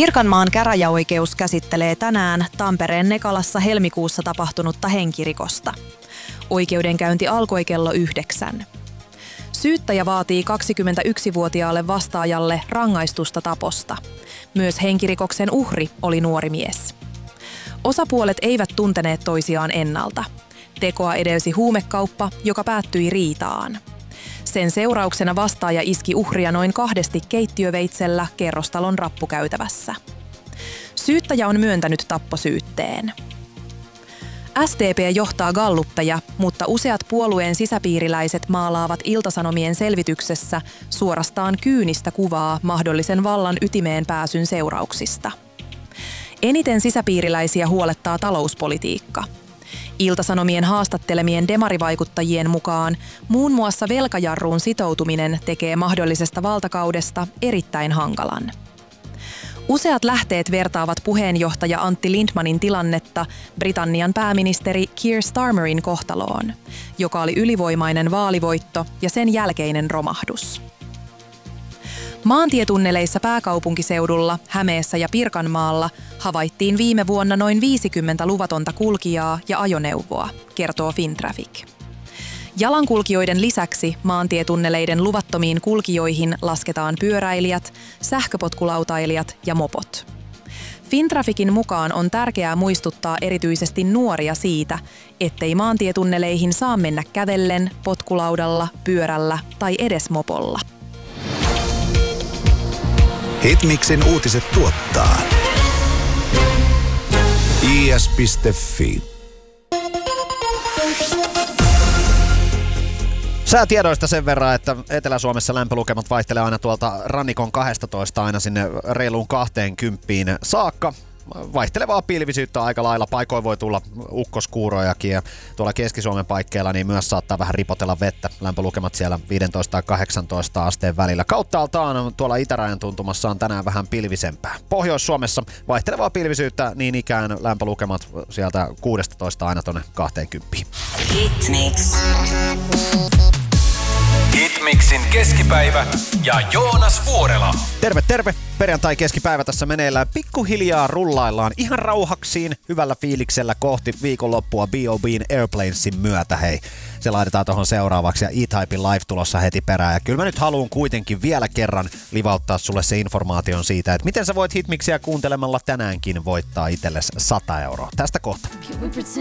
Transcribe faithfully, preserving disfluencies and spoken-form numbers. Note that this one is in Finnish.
Pirkanmaan käräjäoikeus käsittelee tänään Tampereen Nekalassa helmikuussa tapahtunutta henkirikosta. Oikeudenkäynti alkoi kello yhdeksän. Syyttäjä vaatii kaksikymmentäyksivuotiaalle vastaajalle rangaistusta taposta. Myös henkirikoksen uhri oli nuori mies. Osapuolet eivät tunteneet toisiaan ennalta. Tekoa edelsi huumekauppa, joka päättyi riitaan. Sen seurauksena vastaaja iski uhria noin kahdesti keittiöveitsellä kerrostalon rappukäytävässä. Syyttäjä on myöntänyt tapposyytteen. S D P johtaa galluppeja, mutta useat puolueen sisäpiiriläiset maalaavat Ilta-Sanomien selvityksessä suorastaan kyynistä kuvaa mahdollisen vallan ytimeen pääsyn seurauksista. Eniten sisäpiiriläisiä huolettaa talouspolitiikka. Ilta-Sanomien haastattelemien demarivaikuttajien mukaan muun muassa velkajarruun sitoutuminen tekee mahdollisesta valtakaudesta erittäin hankalan. Useat lähteet vertaavat puheenjohtaja Antti Lindmanin tilannetta Britannian pääministeri Keir Starmerin kohtaloon, joka oli ylivoimainen vaalivoitto ja sen jälkeinen romahdus. Maantietunneleissa pääkaupunkiseudulla, Hämeessä ja Pirkanmaalla havaittiin viime vuonna noin viisikymmentä luvatonta kulkijaa ja ajoneuvoa, kertoo Fintraffic. Jalankulkijoiden lisäksi maantietunneleiden luvattomiin kulkijoihin lasketaan pyöräilijät, sähköpotkulautailijat ja mopot. Fintrafficin mukaan on tärkeää muistuttaa erityisesti nuoria siitä, ettei maantietunneleihin saa mennä kävellen, potkulaudalla, pyörällä tai edes mopolla. Hitmixin uutiset tuottaa i s piste f i. Säätiedoista sen verran, että Etelä-Suomessa lämpölukemat vaihtelee aina tuolta rannikon kaksitoista aina sinne reiluun kaksikymmentä saakka. Vaihtelevaa pilvisyyttä aika lailla. Paikoin voi tulla ukkoskuurojakin ja tuolla Keski-Suomen paikkeilla niin myös saattaa vähän ripotella vettä. Lämpölukemat siellä viisitoista ja kahdeksantoista asteen välillä. Kauttaaltaan tuolla itärajan tuntumassa on tänään vähän pilvisempää. Pohjois-Suomessa vaihtelevaa pilvisyyttä, niin ikään lämpölukemat sieltä kuusitoista aina tonne kaksikymmentä. Hitmix. Hitmixin keskipäivä ja Joonas Vuorela. Terve, terve! Perjantai keskipäivä tässä meneillään. Pikkuhiljaa rullaillaan ihan rauhaksiin, hyvällä fiiliksellä kohti viikonloppua B O B:n Airplanesin myötä. Hei, se laitetaan tuohon seuraavaksi ja E-Typein live tulossa heti perään. Ja kyllä mä nyt haluan kuitenkin vielä kerran livauttaa sulle se informaation siitä, että miten sä voit Hitmixiä kuuntelemalla tänäänkin voittaa itsellesi sata euroa. Tästä kohta.